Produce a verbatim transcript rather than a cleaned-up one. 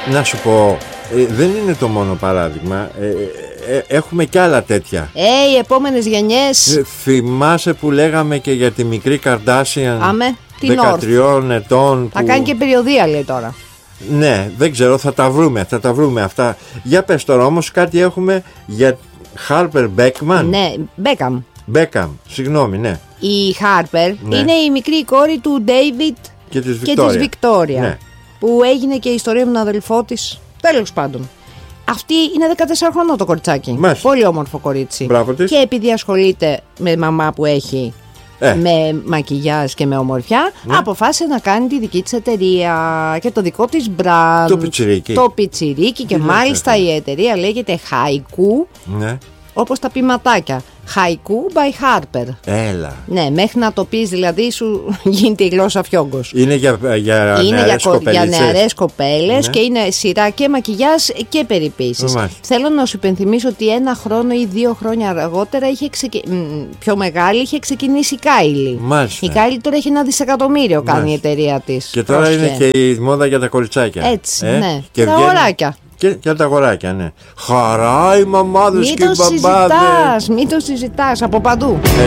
Να σου πω, ε, δεν είναι το μόνο παράδειγμα. ε, ε, Έχουμε κι άλλα τέτοια. Ε, οι επόμενες γενιές. ε, Θυμάσαι που λέγαμε και για τη μικρή Καρντάσιαν? Άμε, την δεκατριών ετών Θα που... κάνει και περιοδία, λέει τώρα. Ναι, δεν ξέρω, θα τα βρούμε, θα τα βρούμε αυτά. Για πες τώρα όμως, κάτι έχουμε για Χάρπερ Μπέκμαν. Ναι, Μπέκαμ. Μπέκαμ, συγγνώμη, ναι. Η Χάρπερ Ναι. είναι η μικρή κόρη του Ντέιβιτ Και της και Βικτόρια. της Βικτόρια. Ναι. Που έγινε και η ιστορία με τον αδελφό της. Τέλος πάντων. Αυτή είναι δεκατέσσερα χρονών το κοριτσάκι. Μάλιστα. Πολύ όμορφο κορίτσι. Μπράβο της. Και επειδή ασχολείται με μαμά που έχει Ε. με μακιγιάζ και με ομορφιά, Ναι. αποφάσισε να κάνει τη δική της εταιρεία και το δικό της μπραντ. Το πιτσιρίκι. Το πιτσιρίκι και Τι μάλιστα λέτε. η εταιρεία λέγεται Haiku, Ναι. όπως τα ποιηματάκια. Haiku by Harper. Έλα. Ναι, μέχρι να το πεις δηλαδή σου γίνεται η γλώσσα φιόγκος. Είναι για, για Είναι για, νεαρές κο- για κοπελίτσες. νεαρές κοπέλες Ναι. και είναι σειρά και μακιγιάζ και περιποίησης. Μάλιστα. Θέλω να σου υπενθυμίσω ότι ένα χρόνο ή δύο χρόνια αργότερα είχε ξεκι... μ, πιο μεγάλη είχε ξεκινήσει η Κάιλι. Μάλιστα. Η Κάιλι τώρα έχει ένα δισεκατομμύριο κάνει Μάλιστα. η εταιρεία της. Και τώρα Πρόσχε. είναι και η μόδα για τα κοριτσάκια. Έτσι, ναι. Και Τα βγαίνει- αγοράκια. Και, και τα αγοράκια, ναι. Χαρά οι μαμάδες Μην και οι το μπαμπάδες. συζητάς, μην το συζητάς από παντού. Έτσι.